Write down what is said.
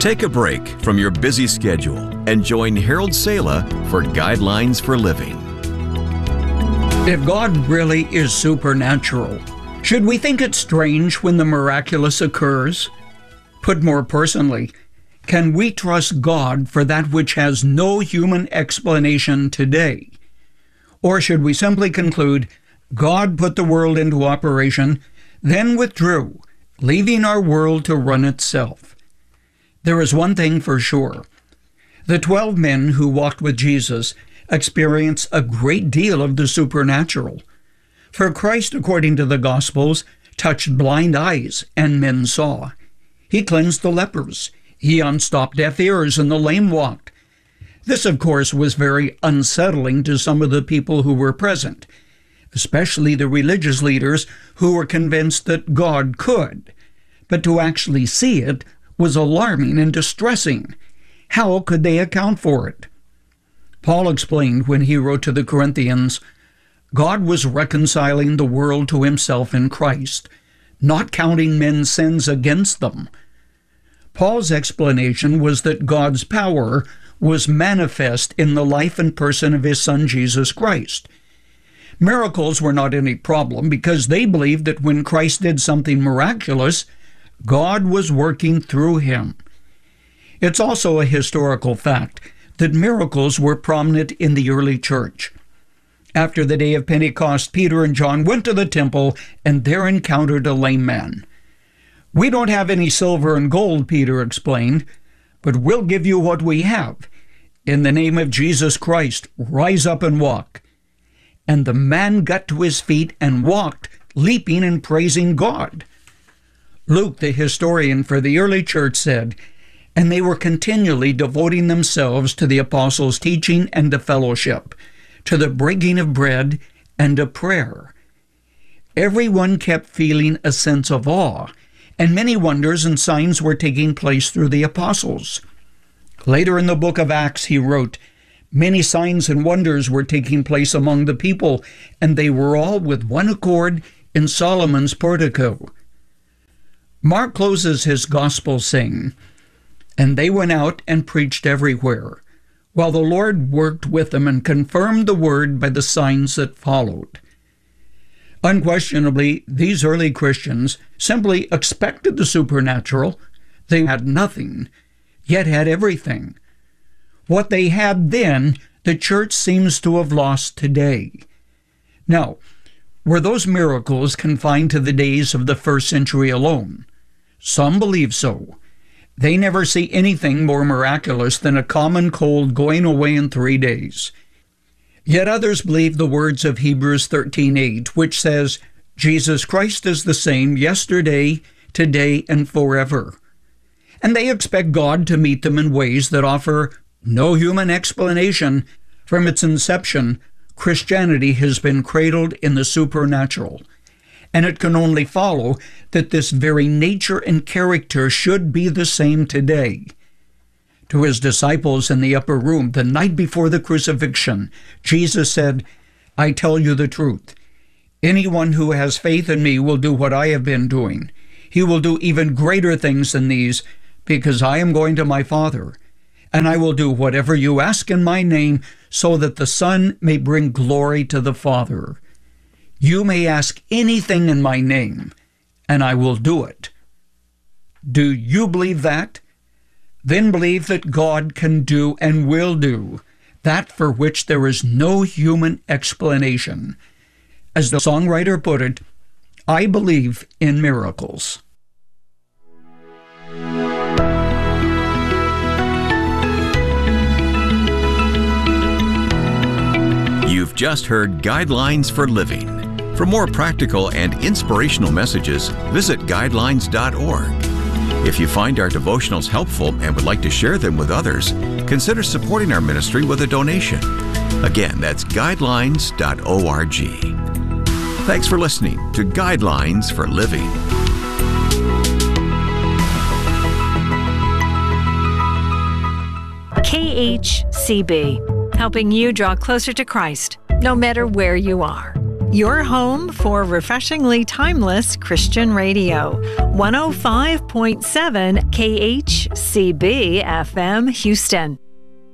Take a break from your busy schedule and join Harold Sala for Guidelines for Living. If God really is supernatural, should we think it strange when the miraculous occurs? Put more personally, can we trust God for that which has no human explanation today? Or should we simply conclude God put the world into operation, then withdrew, leaving our world to run itself? There is one thing for sure. The 12 men who walked with Jesus experienced a great deal of the supernatural. For Christ, according to the Gospels, touched blind eyes, and men saw. He cleansed the lepers. He unstopped deaf ears, and the lame walked. This, of course, was very unsettling to some of the people who were present, especially the religious leaders who were convinced that God could. But to actually see it was alarming and distressing. How could they account for it? Paul explained when he wrote to the Corinthians, God was reconciling the world to himself in Christ, not counting men's sins against them. Paul's explanation was that God's power was manifest in the life and person of his Son Jesus Christ. Miracles were not any problem because they believed that when Christ did something miraculous, God was working through him. It's also a historical fact that miracles were prominent in the early church. After the day of Pentecost, Peter and John went to the temple and there encountered a lame man. We don't have any silver and gold, Peter explained, but we'll give you what we have. In the name of Jesus Christ, rise up and walk. And the man got to his feet and walked, leaping and praising God. Luke, the historian for the early church, said, and they were continually devoting themselves to the apostles' teaching and to fellowship, to the breaking of bread and to prayer. Everyone kept feeling a sense of awe, and many wonders and signs were taking place through the apostles. Later in the book of Acts, he wrote, many signs and wonders were taking place among the people, and they were all with one accord in Solomon's portico. Mark closes his gospel saying, and they went out and preached everywhere, while the Lord worked with them and confirmed the word by the signs that followed. Unquestionably, these early Christians simply expected the supernatural. They had nothing, yet had everything. What they had then, the church seems to have lost today. Now, were those miracles confined to the days of the first century alone? Some believe so. They never see anything more miraculous than a common cold going away in 3 days. Yet others believe the words of Hebrews 13:8, which says, Jesus Christ is the same yesterday, today, and forever. And they expect God to meet them in ways that offer no human explanation. From its inception, Christianity has been cradled in the supernatural. And it can only follow that this very nature and character should be the same today. To his disciples in the upper room the night before the crucifixion, Jesus said, I tell you the truth. Anyone who has faith in me will do what I have been doing. He will do even greater things than these, because I am going to my Father. And I will do whatever you ask in my name, so that the Son may bring glory to the Father. You may ask anything in my name, and I will do it. Do you believe that? Then believe that God can do and will do that for which there is no human explanation. As the songwriter put it, I believe in miracles. You've just heard Guidelines for Living. For more practical and inspirational messages, visit guidelines.org. If you find our devotionals helpful and would like to share them with others, consider supporting our ministry with a donation. Again, that's guidelines.org. Thanks for listening to Guidelines for Living. KHCB, helping you draw closer to Christ, no matter where you are. Your home for refreshingly timeless Christian radio. 105.7 KHCB FM Houston.